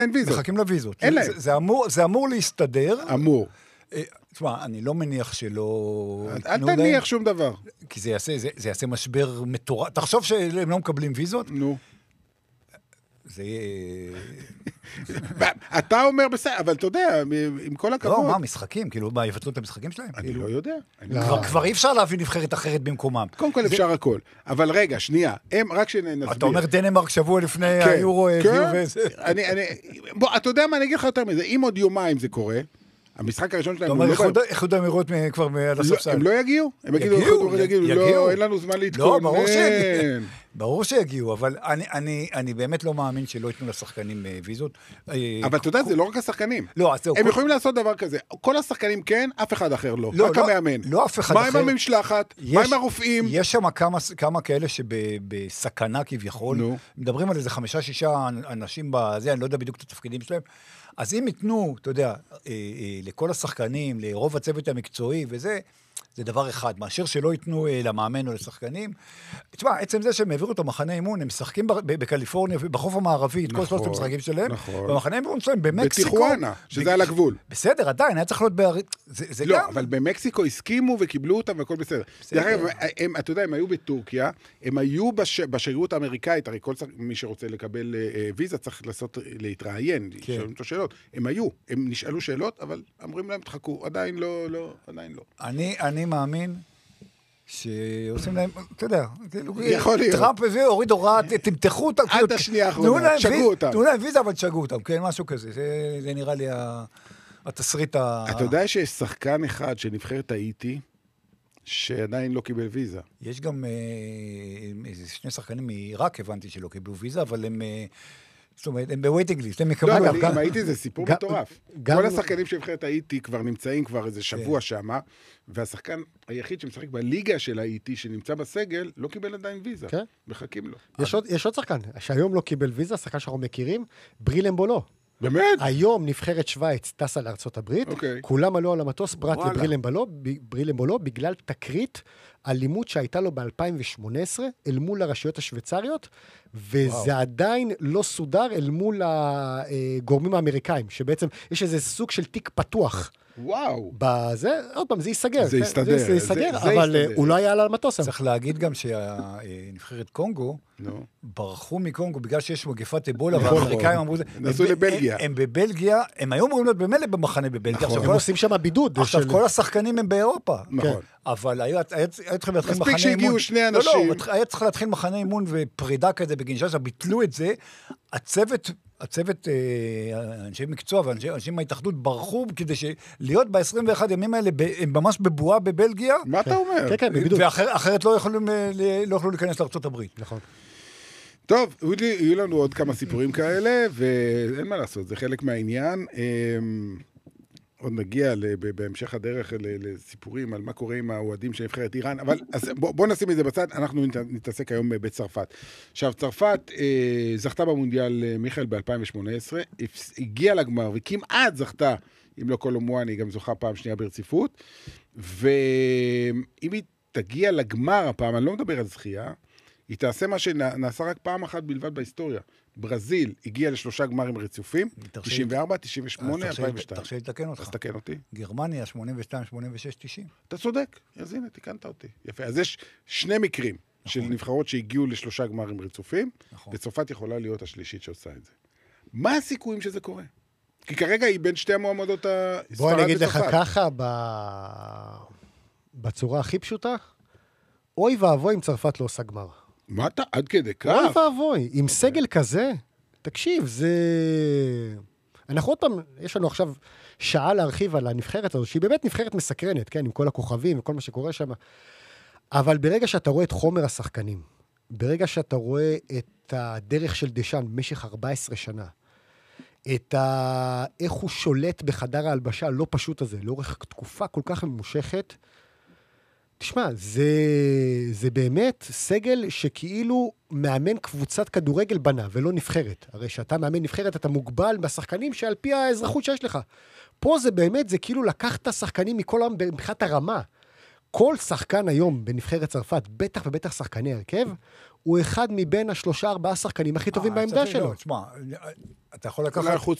אין ויזות. מחכים לוויזות. אין להם. זה אמור להסתדר. אמור. תשמע, אני לא מניח שלא... אל תניח שום דבר. כי זה יעשה משבר מטורף. תחשוב שהם לא מקבלים ויזות? נו. זה יהיה... אתה אומר בסדר, אבל אתה יודע, עם כל הכבוד... לא, מה, משחקים? כאילו, מה, יבטלו את המשחקים שלהם? אני לא יודע. כבר אי אפשר להביא נבחרת אחרת במקומם. קודם כל אפשר הכל. אבל רגע, שנייה, רק שנסביר. אתה אומר דנמרק שבוע לפני היורו הביאו וזה. בוא, אתה יודע מה, אני אגיד לך יותר מזה. אם עוד יומיים זה קורה, המשחק הראשון שלהם... אתה אומר, איחוד האמירויות כבר על הספסל. הם לא יגיעו? הם יגידו, לא, אין לנו זמן להתכונן. לא, ברור שיגיעו, אבל אני באמת לא מאמין שלא ייתנו לשחקנים ויזות. אבל אתה יודע, זה לא רק השחקנים. לא, הם יכולים לעשות דבר כזה. כל השחקנים כן, אף אחד אחר לא. רק המאמן. לא אף אחד אחר. מה עם המשלחת? מה עם הרופאים? יש שם כמה כאלה שבסכנה כביכול. מדברים על איזה 5-6 אנשים בזה, אני לא יודע בדיוק את התפקידים שלהם. אז אם ייתנו, אתה יודע, לכל השחקנים, לרוב הצוות המקצועי וזה, זה דבר אחד, מאשר שלא ייתנו למאמן או לשחקנים. תשמע, עצם זה שהם העבירו את המחנה אימון, הם משחקים בקליפורניה, בחוף המערבי, את כל שלושת המשחקים שלהם, במחנה אימון שלהם במקסיקו. בטיחואנה, שזה על הגבול. בסדר, עדיין, היה צריך להיות זה לא, גם... אבל במקסיקו הסכימו וקיבלו אותם והכל בסדר. אתה יודע, הם היו בטורקיה, הם היו בשגרירות האמריקאית, הרי כל מי שרוצה לקבל ויזה צריך להתראיין, לשאול אותו שאלות. הם היו, הם נשאלו שאלות, אבל אמרים להם, תחכו, עדיין לא. אני מאמין שעושים להם, אתה יודע, יכול להיות. טראמפ הוריד הוראה, תמתחו אותם. עד השנייה האחרונה, שגו אותם. תנו להם ויזה, אבל שגו אותם, כן, משהו כזה. זה נראה לי התסריט אתה יודע שיש שחקן אחד שנבחרת האיטי, שעדיין לא קיבל ויזה. יש גם שני שחקנים מעיראק, הבנתי שלא קיבלו ויזה, אבל הם... זאת אומרת, הם בווייטינג ליסט, הם יקבלו... לא, אבל אם הייתי זה סיפור מטורף. כל השחקנים שנבחרת האיטי כבר נמצאים כבר איזה שבוע שמה, והשחקן היחיד שמשחק בליגה של האיטי, שנמצא בסגל, לא קיבל עדיין ויזה. מחכים לו. יש עוד שחקן, שהיום לא קיבל ויזה, שחקן שאנחנו מכירים, ברילם בולו. באמת? היום נבחרת שווייץ טסה לארצות הברית, כולם עלו על המטוס פרט לברילם בולו, בגלל תקרית אלימות שהייתה לו ב-2018 אל מול הרשויות השוויצריות, וזה עדיין לא סודר אל מול הגורמים האמריקאים, שבעצם יש איזה סוג של תיק פתוח. וואו. בזה, עוד פעם, זה ייסגר. זה יסתדר. זה ייסגר, אבל הוא לא היה על המטוס. צריך להגיד גם שהנבחרת קונגו, ברחו מקונגו בגלל שיש מגפת אבולה, והאמריקאים אמרו זה. נסו לבלגיה. הם בבלגיה, הם היו אמורים להיות במלא במחנה בבלגיה. הם עושים שם בידוד. עכשיו כל השחקנים הם באירופה. נכון. אבל היה צריכים להתחיל מחנה אימון. מספיק שהגיעו שני אנשים. לא, היה צריך להתחיל מחנה אימון ופרידה כזה בגינשאסה, ביטלו את זה. הצוות, אנשי מקצוע ואנשים מההתאחדות ברחו כדי להיות ב-21 ימים האלה, הם ממש בבועה בבלגיה. מה אתה אומר? כן, כן, בבידוד. ואחרת לא יכלו להיכנס לארצות הברית. נכון. טוב, יהיו לנו עוד כמה סיפורים כאלה, ואין מה לעשות, זה חלק מהעניין. עוד נגיע בהמשך הדרך לסיפורים על מה קורה עם האוהדים של נבחרת איראן, אבל בוא נשים את זה בצד, אנחנו נתעסק היום בצרפת. עכשיו, צרפת זכתה במונדיאל מיכאל ב-2018, הגיעה לגמר, וכמעט זכתה, אם לא כל אומואני, גם זוכה פעם שנייה ברציפות, ואם היא תגיע לגמר הפעם, אני לא מדבר על זכייה, היא תעשה מה שנעשה רק פעם אחת בלבד בהיסטוריה. ברזיל הגיעה ל3 גמרים רצופים, 94, 98, 2002. תרשה לתקן אותך. אז תקן אותי. גרמניה, 82, 86, 90. אתה צודק. אז הנה, תיקנת אותי. יפה. אז יש 2 מקרים של נבחרות שהגיעו ל3 גמרים רצופים, וצרפת יכולה להיות השלישית שעושה את זה. מה הסיכויים שזה קורה? כי כרגע היא בין 2 המועמדות הספרד וצרפת. בוא אני אגיד לך ככה, בצורה הכי פשוטה, אוי ואבוי אם צרפת לא עושה גמר. מה אתה? עד כדי כך? אוי ואבוי, עם סגל כזה, תקשיב, זה... אנחנו עוד פעם, יש לנו עכשיו שעה להרחיב על הנבחרת הזו, שהיא באמת נבחרת מסקרנת, כן, עם כל הכוכבים וכל מה שקורה שם, אבל ברגע שאתה רואה את חומר השחקנים, ברגע שאתה רואה את הדרך של דשאן במשך 14 שנה, איך הוא שולט בחדר ההלבשה הלא פשוט הזה, לאורך תקופה כל כך ממושכת, תשמע, זה באמת סגל שכאילו מאמן קבוצת כדורגל בנה, ולא נבחרת. הרי שאתה מאמן נבחרת, אתה מוגבל בשחקנים שעל פי האזרחות שיש לך. פה זה באמת, זה כאילו לקחת שחקנים מכל העם מבחינת הרמה. כל שחקן היום בנבחרת צרפת, בטח ובטח שחקני הרכב, הוא אחד מבין 3-4 שחקנים הכי טובים בעמדה שלו. תשמע, אתה יכול לקחת...